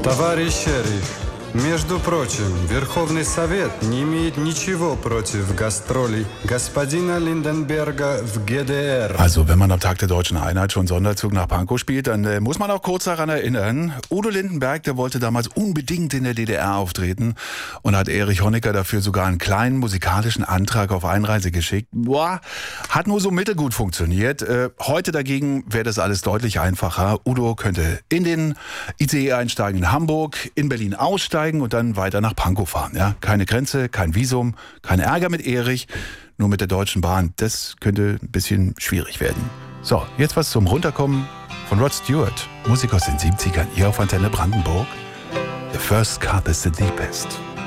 Товарищ шериф, между прочим, Верховный Совет не имеет ничего против гастролей господина Lindenberger в GDR. Also, wenn man am Tag der Deutschen Einheit schon Sonderzug nach Pankow spielt, dann muss man auch kurz daran erinnern, Udo Lindenberg, der wollte damals unbedingt in der DDR auftreten und hat Erich Honecker dafür sogar einen kleinen musikalischen Antrag auf Einreise geschickt. Boah, hat nur so mittelgut funktioniert. Heute dagegen wäre das alles deutlich einfacher. Udo könnte in den ICE einsteigen in Hamburg, in Berlin aussteigen und dann weiter nach Pankow fahren. Ja? Keine Grenze, kein Visum, kein Ärger mit Erich, nur mit der Deutschen Bahn. Das könnte ein bisschen schwierig werden. So, jetzt was zum Runterkommen von Rod Stewart, Musik aus den 70ern, hier auf Antenne Brandenburg. The first cut is the deepest.